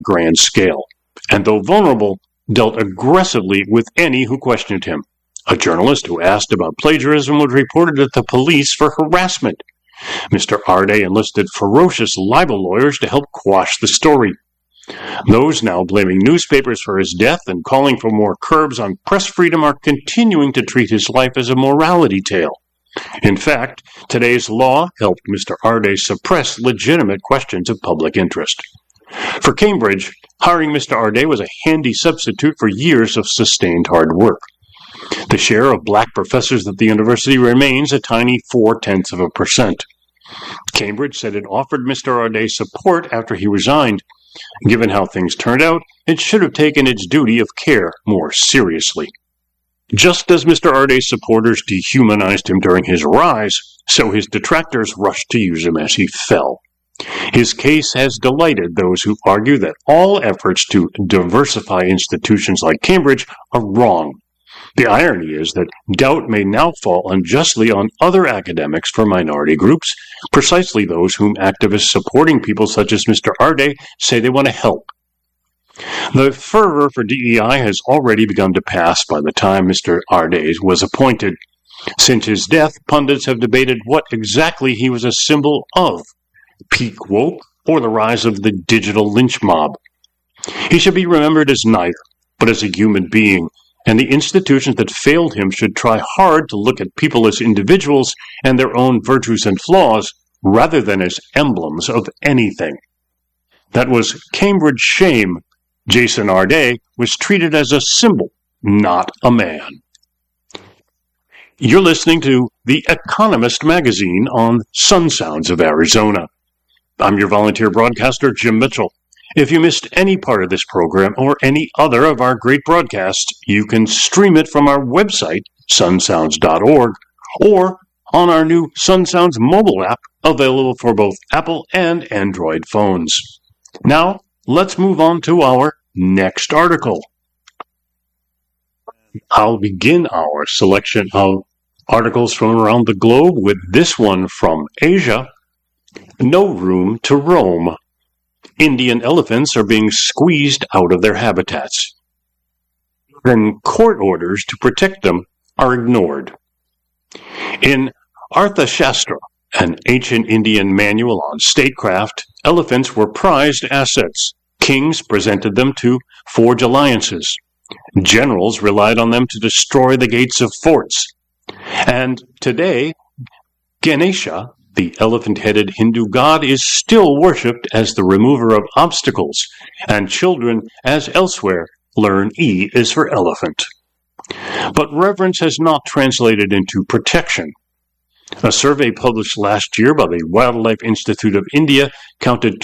grand scale, and though vulnerable, dealt aggressively with any who questioned him. A journalist who asked about plagiarism was reported at the police for harassment. Mr. Ardagh enlisted ferocious libel lawyers to help quash the story. Those now blaming newspapers for his death and calling for more curbs on press freedom are continuing to treat his life as a morality tale. In fact, today's law helped Mr. Ardagh suppress legitimate questions of public interest. For Cambridge, hiring Mr. Ardagh was a handy substitute for years of sustained hard work. The share of black professors at the university remains a tiny 0.4%. Cambridge said it offered Mr. Ardagh support after he resigned. Given how things turned out, it should have taken its duty of care more seriously. Just as Mr. Ardagh's supporters dehumanized him during his rise, so his detractors rushed to use him as he fell. His case has delighted those who argue that all efforts to diversify institutions like Cambridge are wrong. The irony is that doubt may now fall unjustly on other academics for minority groups, precisely those whom activists supporting people such as Mr. Ardagh say they want to help. The fervor for DEI has already begun to pass by the time Mr. Ardagh was appointed. Since his death, pundits have debated what exactly he was a symbol of, peak woke or the rise of the digital lynch mob. He should be remembered as neither, but as a human being, and the institutions that failed him should try hard to look at people as individuals and their own virtues and flaws, rather than as emblems of anything. That was Cambridge shame. Jason Ardagh was treated as a symbol, not a man. You're listening to The Economist magazine on Sun Sounds of Arizona. I'm your volunteer broadcaster, Jim Mitchell. If you missed any part of this program or any other of our great broadcasts, you can stream it from our website, sunsounds.org, or on our new Sun Sounds mobile app, available for both Apple and Android phones. Now, let's move on to our next article. I'll begin our selection of articles from around the globe with this one from Asia. No room to roam. Indian elephants are being squeezed out of their habitats. Then court orders to protect them are ignored. In Arthashastra, an ancient Indian manual on statecraft, elephants were prized assets. Kings presented them to forge alliances. Generals relied on them to destroy the gates of forts. And today, Ganesha, the elephant-headed Hindu god, is still worshipped as the remover of obstacles, and children, as elsewhere, learn E is for elephant. But reverence has not translated into protection. A survey published last year by the Wildlife Institute of India counted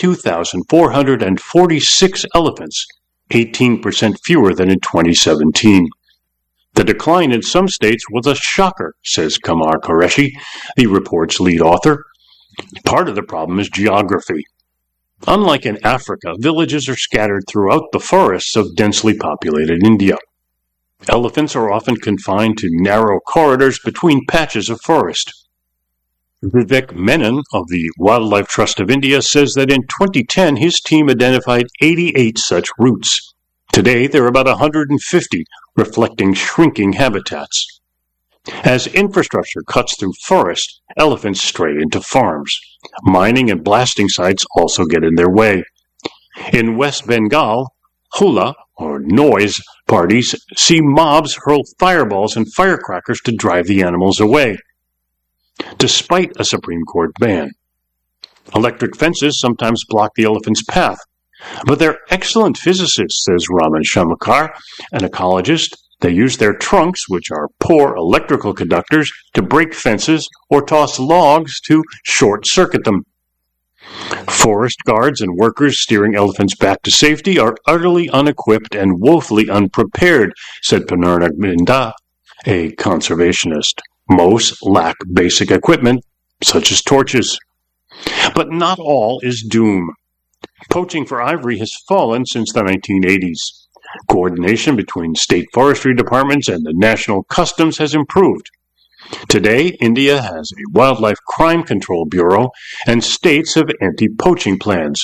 22,446 elephants, 18% fewer than in 2017. The decline in some states was a shocker, says Kamar Qureshi, the report's lead author. Part of the problem is geography. Unlike in Africa, villages are scattered throughout the forests of densely populated India. Elephants are often confined to narrow corridors between patches of forest. Vivek Menon of the Wildlife Trust of India says that in 2010 his team identified 88 such routes. Today there are about 150, reflecting shrinking habitats. As infrastructure cuts through forest, elephants stray into farms. Mining and blasting sites also get in their way. In West Bengal, hula, or noise, parties see mobs hurl fireballs and firecrackers to drive the animals away, despite a Supreme Court ban. Electric fences sometimes block the elephant's path, but they're excellent physicists, says Raman Shamakar, an ecologist. They use their trunks, which are poor electrical conductors, to break fences or toss logs to short-circuit them. Forest guards and workers steering elephants back to safety are utterly unequipped and woefully unprepared, said Panarna Minda, a conservationist. Most lack basic equipment, such as torches. But not all is doom. Poaching for ivory has fallen since the 1980s. Coordination between state forestry departments and the National Customs has improved. Today, India has a Wildlife Crime Control Bureau, and states have anti-poaching plans.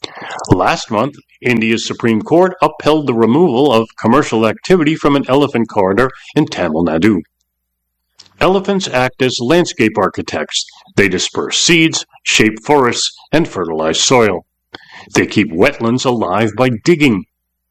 Last month, India's Supreme Court upheld the removal of commercial activity from an elephant corridor in Tamil Nadu. Elephants act as landscape architects. They disperse seeds, shape forests, and fertilize soil. They keep wetlands alive by digging.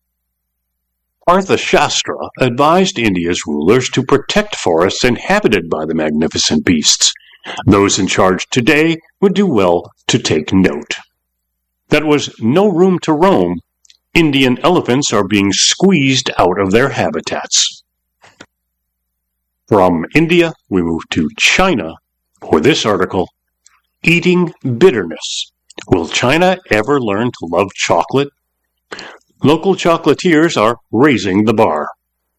Arthashastra advised India's rulers to protect forests inhabited by the magnificent beasts. Those in charge today would do well to take note. That was no room to roam. Indian elephants are being squeezed out of their habitats. From India, we move to China for this article, Eating Bitterness. Will China ever learn to love chocolate? Local chocolatiers are raising the bar.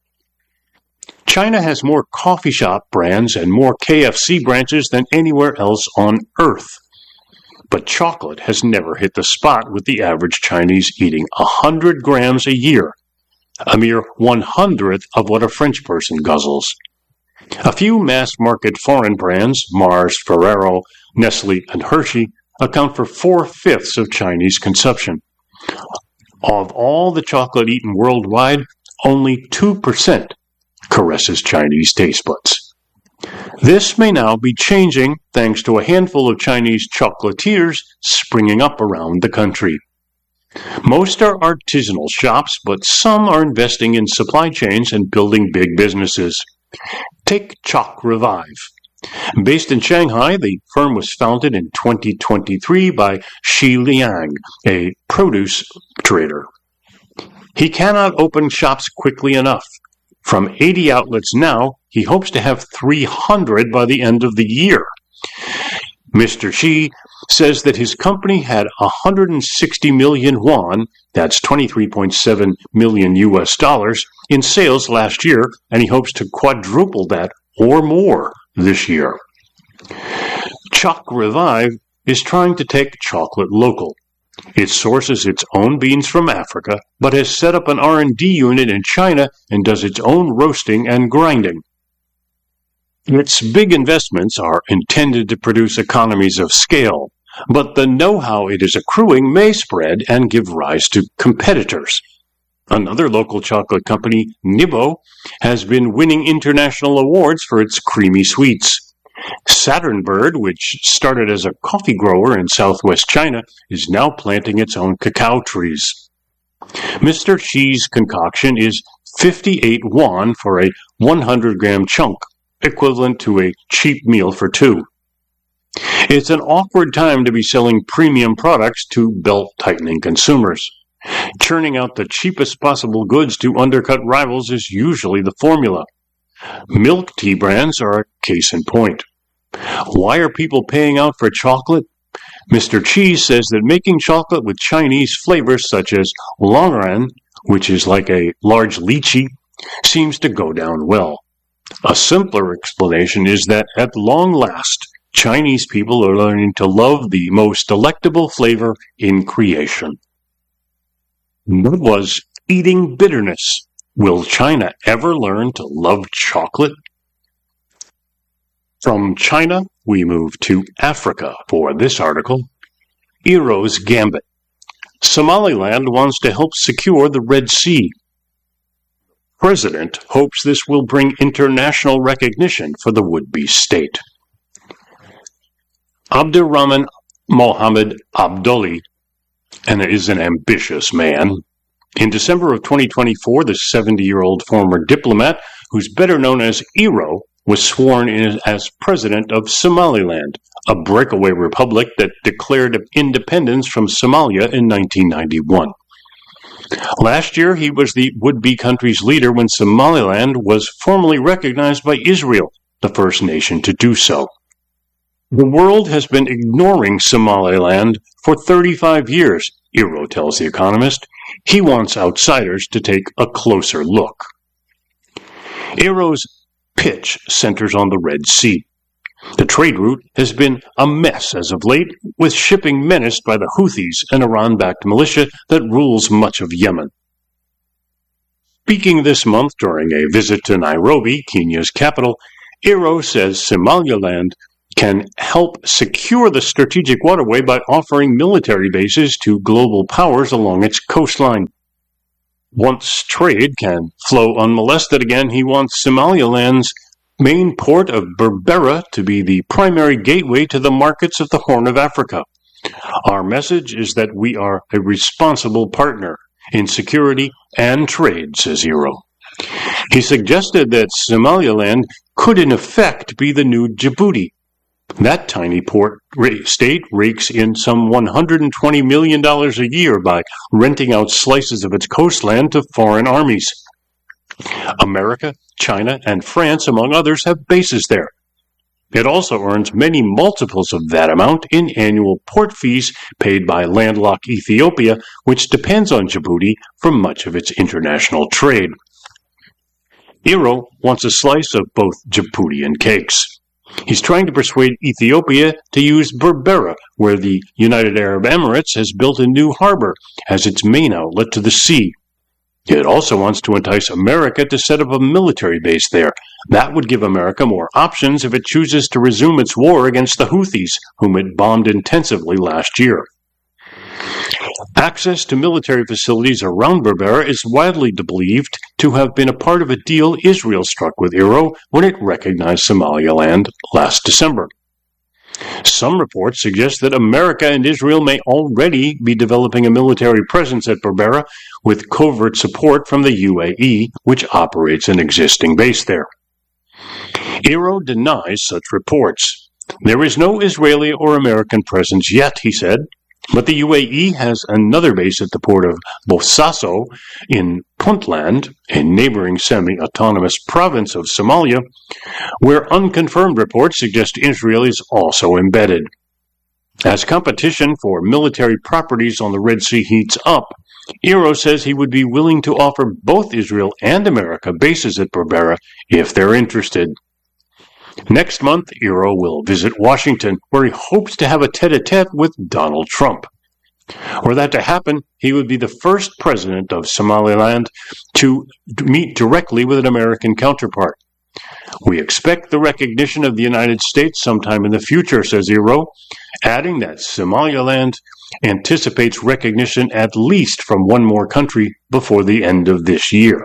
China has more coffee shop brands and more KFC branches than anywhere else on Earth. But chocolate has never hit the spot, with the average Chinese eating 100 grams a year, a mere 1/100th of what a French person guzzles. A few mass-market foreign brands, Mars, Ferrero, Nestle, and Hershey, account for 4/5 of Chinese consumption. Of all the chocolate eaten worldwide, only 2% caresses Chinese taste buds. This may now be changing thanks to a handful of Chinese chocolatiers springing up around the country. Most are artisanal shops, but some are investing in supply chains and building big businesses. Take Choc Revive. Based in Shanghai, the firm was founded in 2023 by Xi Liang, a produce trader. He cannot open shops quickly enough. From 80 outlets now, he hopes to have 300 by the end of the year. Mr. Xi says that his company had 160 million yuan, that's 23.7 million US dollars, in sales last year, and he hopes to quadruple that or more this year. Choc Revive is trying to take chocolate local. It sources its own beans from Africa, but has set up an R&D unit in China and does its own roasting and grinding. Its big investments are intended to produce economies of scale, but the know-how it is accruing may spread and give rise to competitors. Another local chocolate company, Nibbo, has been winning international awards for its creamy sweets. Saturn Bird, which started as a coffee grower in southwest China, is now planting its own cacao trees. Mr. Xi's concoction is 58 yuan for a 100-gram chunk, equivalent to a cheap meal for two. It's an awkward time to be selling premium products to belt-tightening consumers. Churning out the cheapest possible goods to undercut rivals is usually the formula. Milk tea brands are a case in point. Why are people paying out for chocolate? Mr. Cheese says that making chocolate with Chinese flavors such as longan, which is like a large lychee, seems to go down well. A simpler explanation is that at long last, Chinese people are learning to love the most delectable flavor in creation. That was Eating Bitterness. Will China ever learn to love chocolate? From China, we move to Africa for this article, Ero's Gambit. Somaliland wants to help secure the Red Sea. President hopes this will bring international recognition for the would-be state. Abdurrahman Mohammed Abdoli is an ambitious man. In December of 2024, the 70-year-old former diplomat, who's better known as Ero, was sworn in as president of Somaliland, a breakaway republic that declared independence from Somalia in 1991. Last year, he was the would-be country's leader when Somaliland was formally recognized by Israel, the first nation to do so. The world has been ignoring Somaliland for 35 years, Ero tells The Economist. He wants outsiders to take a closer look. Ero's pitch centers on the Red Sea. The trade route has been a mess as of late, with shipping menaced by the Houthis, an Iran-backed militia that rules much of Yemen. Speaking this month during a visit to Nairobi, Kenya's capital, Ero says Somaliland can help secure the strategic waterway by offering military bases to global powers along its coastline. Once trade can flow unmolested again, he wants Somaliland's main port of Berbera to be the primary gateway to the markets of the Horn of Africa. Our message is that we are a responsible partner in security and trade, says Iro. He suggested that Somaliland could in effect be the new Djibouti. That tiny port state rakes in some $120 million a year by renting out slices of its coastland to foreign armies. America, China, and France, among others, have bases there. It also earns many multiples of that amount in annual port fees paid by landlocked Ethiopia, which depends on Djibouti for much of its international trade. Iro wants a slice of both Djiboutian cakes. He's trying to persuade Ethiopia to use Berbera, where the United Arab Emirates has built a new harbor as its main outlet to the sea. It also wants to entice America to set up a military base there. That would give America more options if it chooses to resume its war against the Houthis, whom it bombed intensively last year. Access to military facilities around Berbera is widely believed to have been a part of a deal Israel struck with Iro when it recognized Somaliland last December. Some reports suggest that America and Israel may already be developing a military presence at Berbera with covert support from the UAE, which operates an existing base there. Iro denies such reports. There is no Israeli or American presence yet, he said, but the UAE has another base at the port of Bosaso in Puntland, a neighboring semi-autonomous province of Somalia, where unconfirmed reports suggest Israel is also embedded. As competition for military properties on the Red Sea heats up, Iro says he would be willing to offer both Israel and America bases at Berbera if they're interested. Next month, Iro will visit Washington, where he hopes to have a tete-a-tete with Donald Trump. Were that to happen, he would be the first president of Somaliland to meet directly with an American counterpart. We expect the recognition of the United States sometime in the future, says Iro, adding that Somaliland anticipates recognition at least from one more country before the end of this year.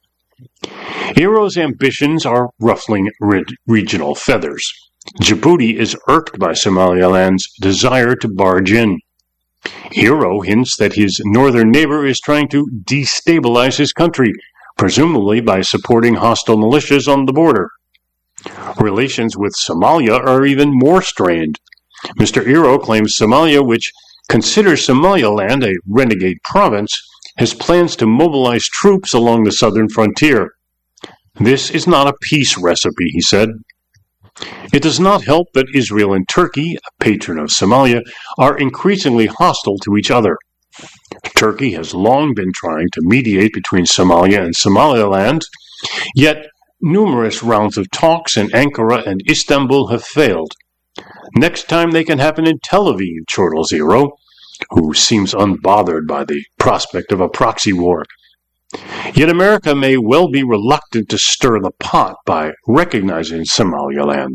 Iro's ambitions are ruffling regional feathers. Djibouti is irked by Somaliland's desire to barge in. Iro hints that his northern neighbor is trying to destabilize his country, presumably by supporting hostile militias on the border. Relations with Somalia are even more strained. Mr. Iro claims Somalia, which considers Somaliland a renegade province, has plans to mobilize troops along the southern frontier. This is not a peace recipe, he said. It does not help that Israel and Turkey, a patron of Somalia, are increasingly hostile to each other. Turkey has long been trying to mediate between Somalia and Somaliland, yet numerous rounds of talks in Ankara and Istanbul have failed. Next time they can happen in Tel Aviv, chortles Iro, who seems unbothered by the prospect of a proxy war. Yet America may well be reluctant to stir the pot by recognizing Somaliland.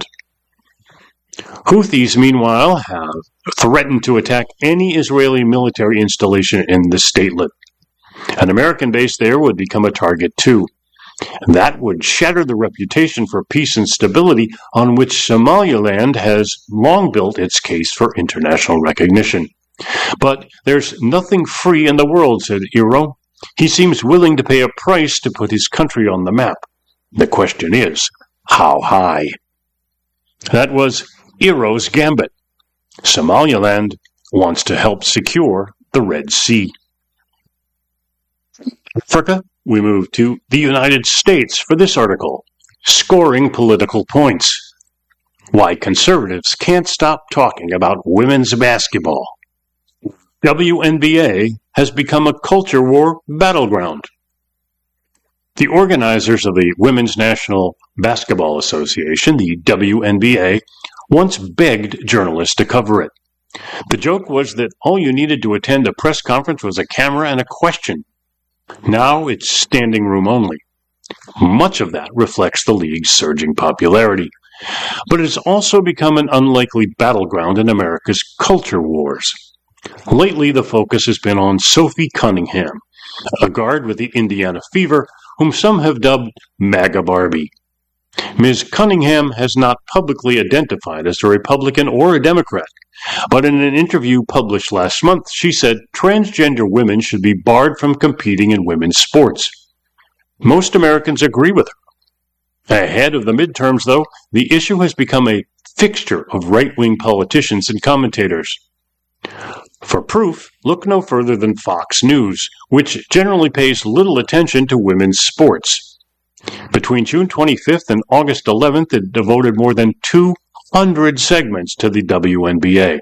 Houthis, meanwhile, have threatened to attack any Israeli military installation in the statelet. An American base there would become a target too. That would shatter the reputation for peace and stability on which Somaliland has long built its case for international recognition. But there's nothing free in the world, said Iro. He seems willing to pay a price to put his country on the map. The question is, how high? That was Iro's gambit. Somaliland wants to help secure the Red Sea. Africa, we move to the United States for this article, Scoring Political Points. Why Conservatives Can't Stop Talking About Women's Basketball. WNBA has become a culture war battleground. The organizers of the Women's National Basketball Association, the WNBA, once begged journalists to cover it. The joke was that all you needed to attend a press conference was a camera and a question. Now it's standing room only. Much of that reflects the league's surging popularity. but it has also become an unlikely battleground in America's culture wars. Lately, the focus has been on Sophie Cunningham, a guard with the Indiana Fever, whom some have dubbed MAGA Barbie. Ms. Cunningham has not publicly identified as a Republican or a Democrat, but in an interview published last month, she said transgender women should be barred from competing in women's sports. Most Americans agree with her. Ahead of the midterms, though, the issue has become a fixture of right-wing politicians and commentators. For proof, look no further than Fox News, which generally pays little attention to women's sports. Between June 25th and August 11th, it devoted more than 200 segments to the WNBA.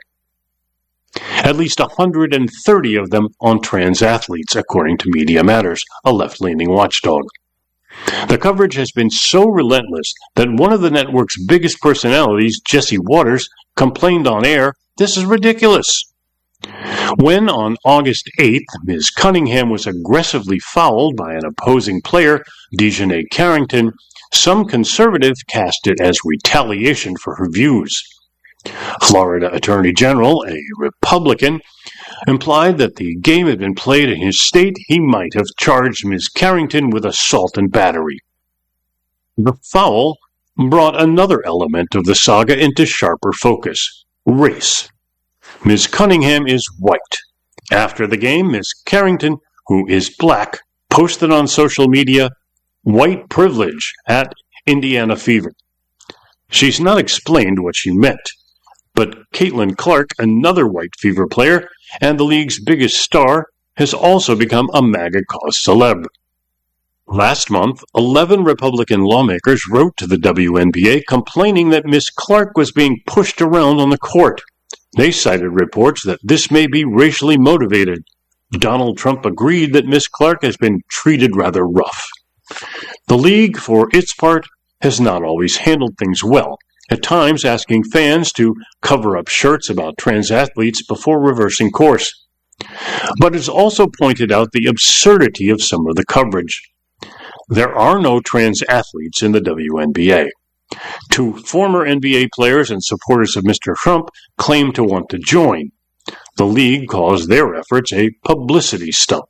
At least 130 of them on trans athletes, according to Media Matters, a left-leaning watchdog. The coverage has been so relentless that one of the network's biggest personalities, Jesse Waters, complained on air, "This is ridiculous." When, on August 8th, Ms. Cunningham was aggressively fouled by an opposing player, Dejanay Carrington, some conservatives cast it as retaliation for her views. Florida Attorney General, a Republican, implied that the game had been played in his state. He might have charged Ms. Carrington with assault and battery. The foul brought another element of the saga into sharper focus: race. Ms. Cunningham is white. After the game, Ms. Carrington, who is black, posted on social media, "White privilege" at Indiana Fever. She's not explained what she meant, but Caitlin Clark, another White Fever player and the league's biggest star, has also become a MAGA cause celeb. Last month, 11 Republican lawmakers wrote to the WNBA complaining that Ms. Clark was being pushed around on the court. They cited reports that this may be racially motivated. Donald Trump agreed that Ms. Clark has been treated rather rough. The league, for its part, has not always handled things well, at times asking fans to cover up shirts about trans athletes before reversing course. But it's also pointed out the absurdity of some of the coverage. There are no trans athletes in the WNBA. Two former NBA players and supporters of Mr. Trump claim to want to join. The league calls their efforts a publicity stunt.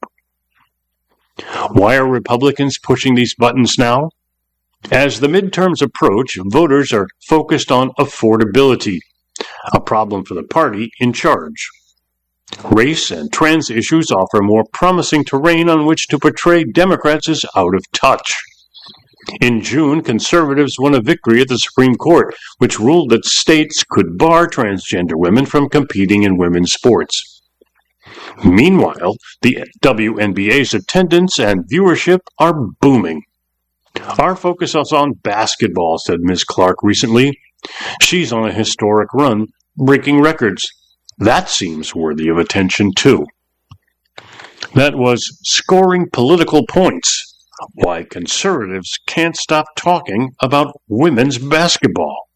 Why are Republicans pushing these buttons now? As the midterms approach, voters are focused on affordability, a problem for the party in charge. Race and trans issues offer more promising terrain on which to portray Democrats as out of touch. In June, conservatives won a victory at the Supreme Court, which ruled that states could bar transgender women from competing in women's sports. Meanwhile, the WNBA's attendance and viewership are booming. "Our focus is on basketball," said Ms. Clark recently. "She's on a historic run, breaking records. That seems worthy of attention, too." That was Scoring Political Points: Why Conservatives Can't Stop Talking About Women's Basketball.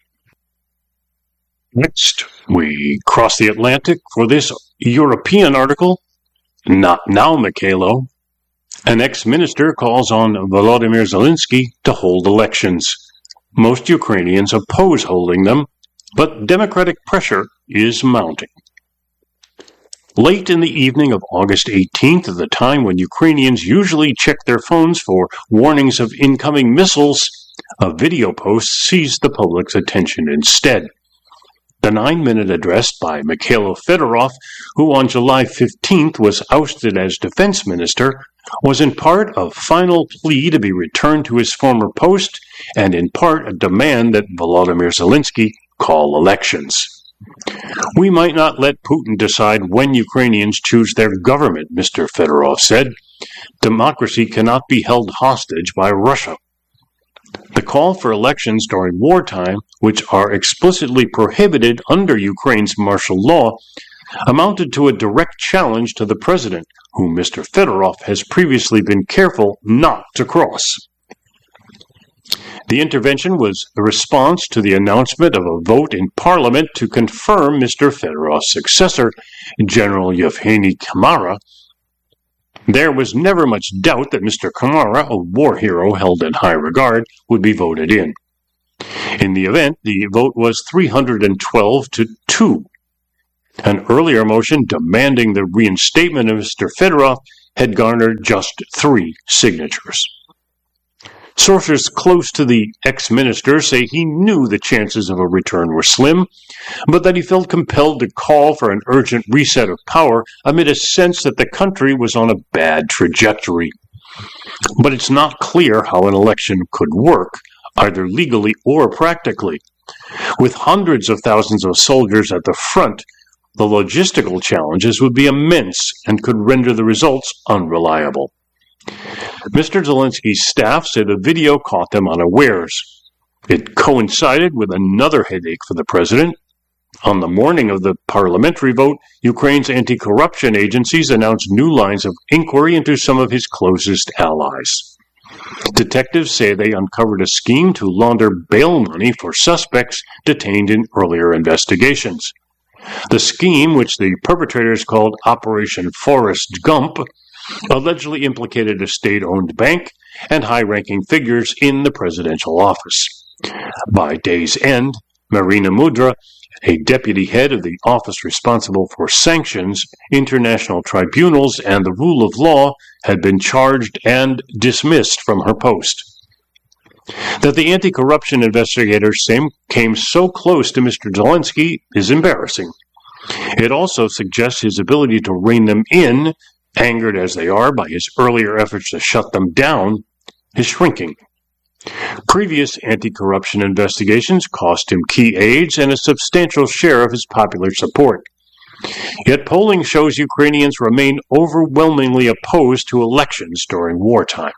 Next, we cross the Atlantic for this European article. Not now, Mikhailo. An ex-minister calls on Volodymyr Zelensky to hold elections. Most Ukrainians oppose holding them, but democratic pressure is mounting. Late in the evening of August 18th, at the time when Ukrainians usually check their phones for warnings of incoming missiles, a video post seized the public's attention instead. The 9-minute address by Mikhailo Fedorov, who on July 15th was ousted as defense minister, was in part a final plea to be returned to his former post, and in part a demand that Volodymyr Zelensky call elections. "We might not let Putin decide when Ukrainians choose their government," Mr. Fedorov said. "Democracy cannot be held hostage by Russia." The call for elections during wartime, which are explicitly prohibited under Ukraine's martial law, amounted to a direct challenge to the president, whom Mr. Fedorov has previously been careful not to cross. The intervention was a response to the announcement of a vote in Parliament to confirm Mr. Fedorov's successor, General Yevgeny Kamara. There was never much doubt that Mr. Kamara, a war hero held in high regard, would be voted in. In the event, the vote was 312 to 2. An earlier motion demanding the reinstatement of Mr. Fedorov had garnered just 3 signatures. Sources close to the ex-minister say he knew the chances of a return were slim, but that he felt compelled to call for an urgent reset of power amid a sense that the country was on a bad trajectory. But it's not clear how an election could work, either legally or practically. With hundreds of thousands of soldiers at the front, the logistical challenges would be immense and could render the results unreliable. Mr. Zelensky's staff said the video caught them unawares. It coincided with another headache for the president. On the morning of the parliamentary vote, Ukraine's anti-corruption agencies announced new lines of inquiry into some of his closest allies. Detectives say they uncovered a scheme to launder bail money for suspects detained in earlier investigations. The scheme, which the perpetrators called Operation Forrest Gump, allegedly implicated a state-owned bank and high-ranking figures in the presidential office. By day's end, Marina Mudra, a deputy head of the office responsible for sanctions, international tribunals, and the rule of law, had been charged and dismissed from her post. That the anti-corruption investigators came so close to Mr. Zelensky is embarrassing. It also suggests his ability to rein them in, angered as they are by his earlier efforts to shut them down, is shrinking. Previous anti-corruption investigations cost him key aides and a substantial share of his popular support. Yet polling shows Ukrainians remain overwhelmingly opposed to elections during wartime.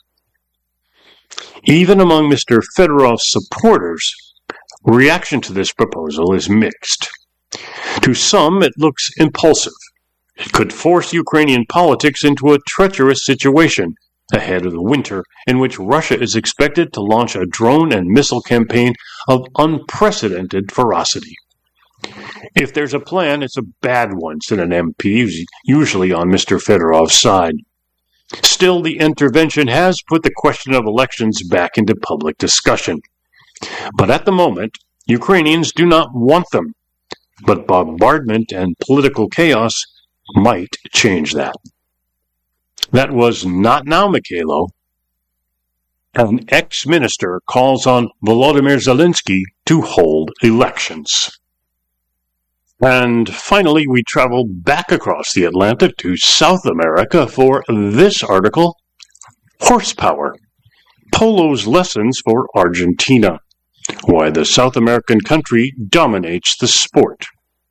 Even among Mr. Fedorov's supporters, reaction to this proposal is mixed. To some, it looks impulsive. It could force Ukrainian politics into a treacherous situation ahead of the winter in which Russia is expected to launch a drone and missile campaign of unprecedented ferocity. If there's a plan, it's a bad one, said an MP who's usually on Mr. Fedorov's side. Still, the intervention has put the question of elections back into public discussion. But at the moment, Ukrainians do not want them. But bombardment and political chaos might change that. That was Not Now, Mikhailo. An ex-minister calls on Volodymyr Zelensky to hold elections. And finally, we travel back across the Atlantic to South America for this article, Horsepower, Polo's Lessons for Argentina, Why the South American Country Dominates the Sport.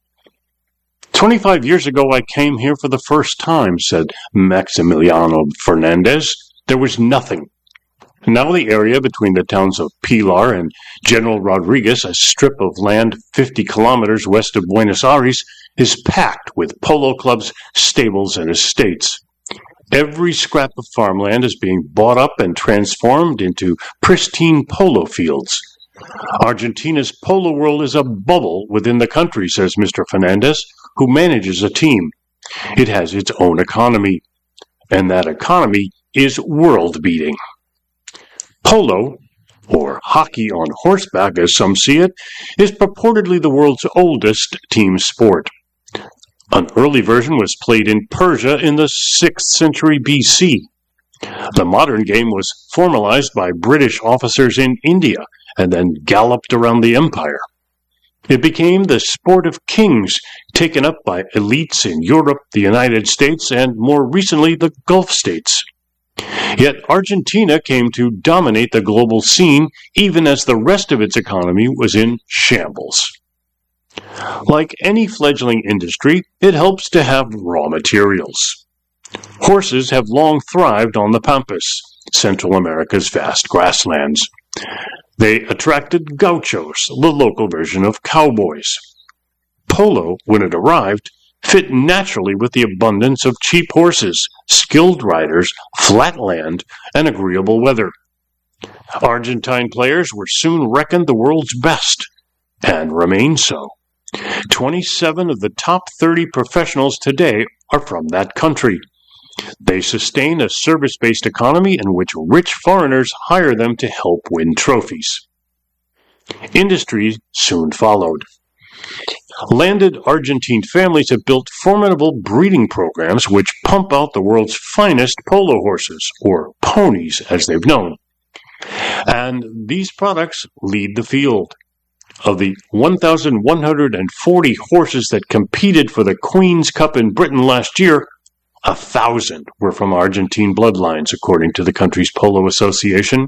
25 years ago, I came here for the first time, said Maximiliano Fernandez. There was nothing. Now the area between the towns of Pilar and General Rodriguez, a strip of land 50 kilometers west of Buenos Aires, is packed with polo clubs, stables, and estates. Every scrap of farmland is being bought up and transformed into pristine polo fields. Argentina's polo world is a bubble within the country, says Mr. Fernandez, who manages a team. It has its own economy, and that economy is world-beating. Polo, or hockey on horseback as some see it, is purportedly the world's oldest team sport. An early version was played in Persia in the 6th century BC. The modern game was formalized by British officers in India and then galloped around the empire. It became the sport of kings, taken up by elites in Europe, the United States, and more recently the Gulf states. Yet Argentina came to dominate the global scene even as the rest of its economy was in shambles. Like any fledgling industry, it helps to have raw materials. Horses have long thrived on the Pampas, Central America's vast grasslands. They attracted gauchos, the local version of cowboys. Polo, when it arrived, fit naturally with the abundance of cheap horses, skilled riders, flat land, and agreeable weather. Argentine players were soon reckoned the world's best, and remain so. 27 of the top 30 professionals today are from that country. They sustain a service-based economy in which rich foreigners hire them to help win trophies. Industry soon followed. Landed Argentine families have built formidable breeding programs which pump out the world's finest polo horses, or ponies as they've known. And these products lead the field. Of the 1,140 horses that competed for the Queen's Cup in Britain last year, 1,000 were from Argentine bloodlines, according to the country's Polo Association.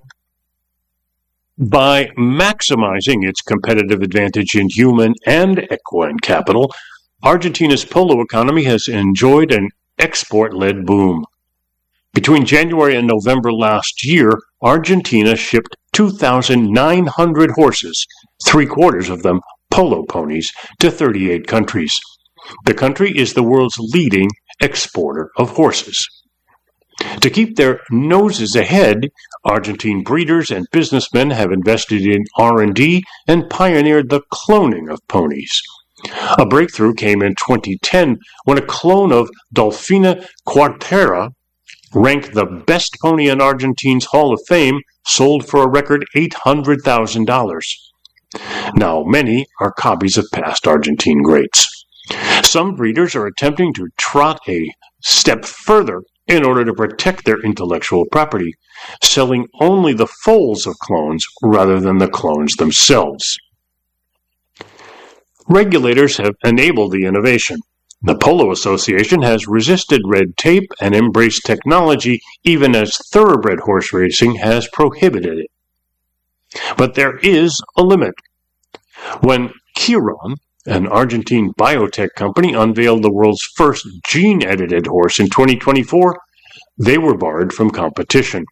By maximizing its competitive advantage in human and equine capital, Argentina's polo economy has enjoyed an export-led boom. Between January and November last year, Argentina shipped 2,900 horses, 3/4 of them polo ponies, to 38 countries. The country is the world's leading exporter of horses. To keep their noses ahead, Argentine breeders and businessmen have invested in R&D and pioneered the cloning of ponies. A breakthrough came in 2010 when a clone of Dolfina Cuartera, ranked the best pony in Argentine's Hall of Fame, sold for a record $800,000. Now, many are copies of past Argentine greats. Some breeders are attempting to trot a step further in order to protect their intellectual property, selling only the foals of clones rather than the clones themselves. Regulators have enabled the innovation. The Polo Association has resisted red tape and embraced technology even as thoroughbred horse racing has prohibited it. But there is a limit. When Chiron, an Argentine biotech company, unveiled the world's first gene-edited horse in 2024, they were barred from competition.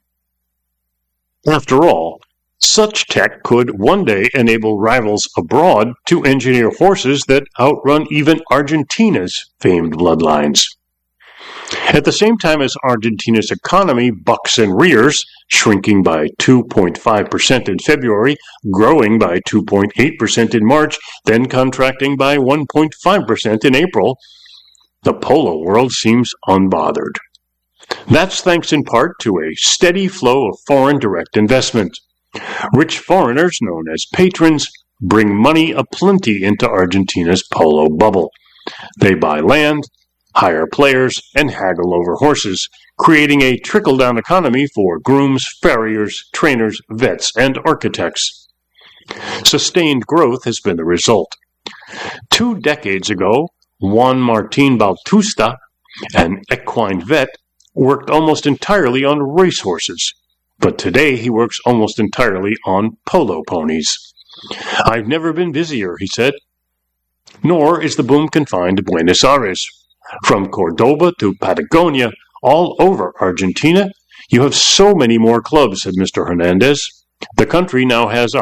After all, such tech could one day enable rivals abroad to engineer horses that outrun even Argentina's famed bloodlines. At the same time as Argentina's economy bucks and rears, shrinking by 2.5% in February, growing by 2.8% in March, then contracting by 1.5% in April, the polo world seems unbothered. That's thanks in part to a steady flow of foreign direct investment. Rich foreigners, known as patrons, bring money aplenty into Argentina's polo bubble. They buy land, hire players, and haggle over horses, creating a trickle-down economy for grooms, farriers, trainers, vets, and architects. Sustained growth has been the result. 2 decades ago, Juan Martin Baltusta, an equine vet, worked almost entirely on racehorses, but today he works almost entirely on polo ponies. "I've never been busier," he said. Nor is the boom confined to Buenos Aires. From Cordoba to Patagonia, all over Argentina, you have so many more clubs, said Mr. Hernandez. The country now has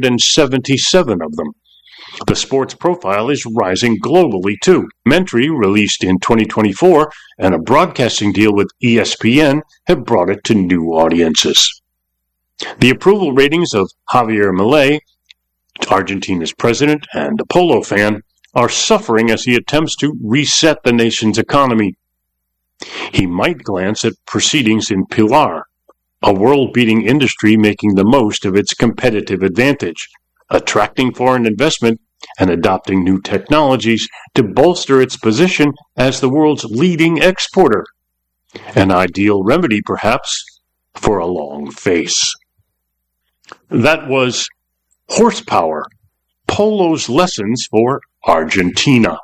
177 of them. The sports profile is rising globally, too. Mentry, released in 2024, and a broadcasting deal with ESPN have brought it to new audiences. The approval ratings of Javier Milei, Argentina's president and a polo fan, are suffering as he attempts to reset the nation's economy. He might glance at proceedings in Pilar, a world-beating industry making the most of its competitive advantage, attracting foreign investment and adopting new technologies to bolster its position as the world's leading exporter. An ideal remedy, perhaps, for a long face. That was Horsepower, Polo's Lessons for Argentina.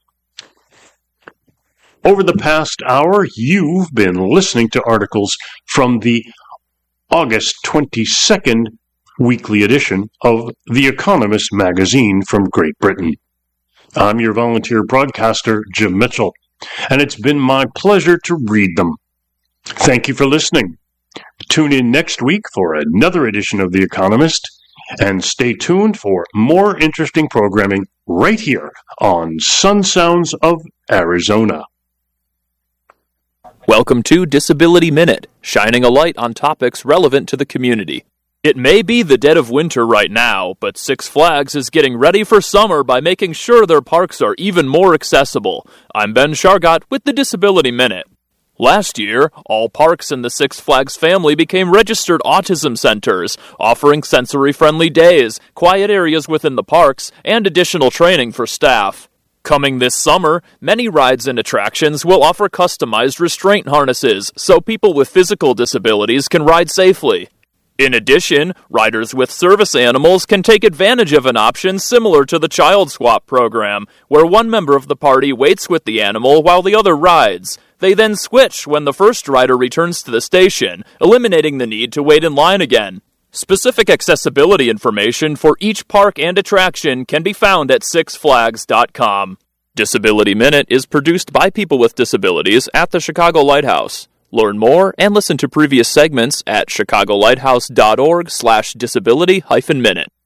Over the past hour, you've been listening to articles from the August 22nd weekly edition of The Economist magazine from Great Britain. I'm your volunteer broadcaster, Jim Mitchell, and it's been my pleasure to read them. Thank you for listening. Tune in next week for another edition of The Economist, and stay tuned for more interesting programming right here on Sun Sounds of Arizona. Welcome to Disability Minute, shining a light on topics relevant to the community. It may be the dead of winter right now, but Six Flags is getting ready for summer by making sure their parks are even more accessible. I'm Ben Shargott with the Disability Minute. Last year, all parks in the Six Flags family became registered autism centers, offering sensory-friendly days, quiet areas within the parks, and additional training for staff. Coming this summer, many rides and attractions will offer customized restraint harnesses so people with physical disabilities can ride safely. In addition, riders with service animals can take advantage of an option similar to the Child Swap program, where one member of the party waits with the animal while the other rides. They then switch when the first rider returns to the station, eliminating the need to wait in line again. Specific accessibility information for each park and attraction can be found at sixflags.com. Disability Minute is produced by people with disabilities at the Chicago Lighthouse. Learn more and listen to previous segments at chicagolighthouse.org/disability-minute.